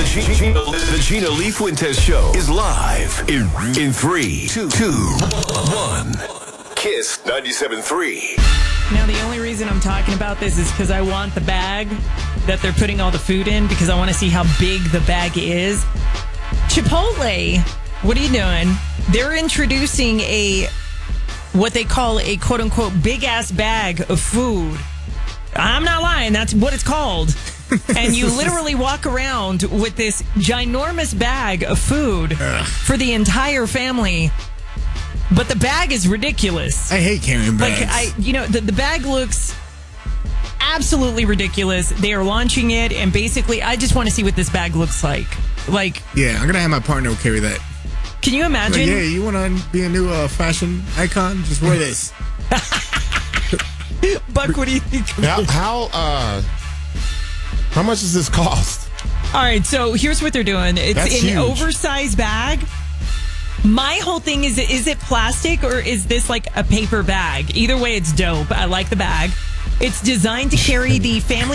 The Gina Lee Fuentes Show is live in 3, 2, 1. Kiss 97.3. Now, the only reason I'm talking about this is because I want the bag that they're putting all the food in, because I want to see how big the bag is. Chipotle, what are you doing? They're introducing what they call a quote-unquote big-ass bag of food. I'm not lying. That's what it's called. And you literally walk around with this ginormous bag of food for the entire family. But the bag is ridiculous. I hate carrying bags. The bag looks absolutely ridiculous. They are launching it, and basically, I just want to see what this bag looks like. Yeah, I'm going to have my partner carry that. Can you imagine? Yeah, you want to be a new fashion icon? Just wear this. Buck, what do you think? How much does this cost? All right, so here's what they're doing. It's That's an huge. oversized bag. My whole thing is it plastic or is this like a paper bag? Either way, it's dope. I like the bag. It's designed to carry the family